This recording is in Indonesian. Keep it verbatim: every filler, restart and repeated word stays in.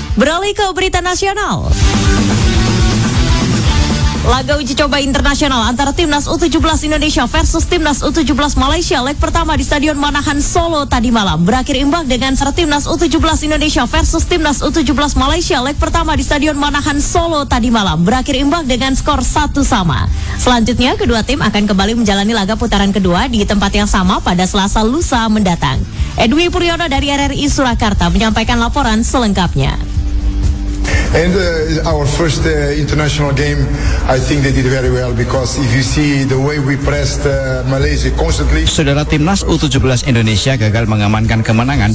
Beralih ke berita nasional. Laga uji coba internasional antara Timnas U tujuh belas Indonesia versus Timnas U tujuh belas Malaysia leg pertama di Stadion Manahan Solo tadi malam berakhir imbang dengan skor Timnas U tujuh belas Indonesia versus Timnas U tujuh belas Malaysia leg pertama di Stadion Manahan Solo tadi malam berakhir imbang dengan skor satu sama. Selanjutnya kedua tim akan kembali menjalani laga putaran kedua di tempat yang sama pada Selasa lusa mendatang. Edwi Puryono dari R R I Surakarta menyampaikan laporan selengkapnya. And uh, our first uh, international game, I think they did very well because if you see the way we pressed uh, Malaysia constantly. Saudara Timnas U tujuh belas Indonesia gagal mengamankan kemenangan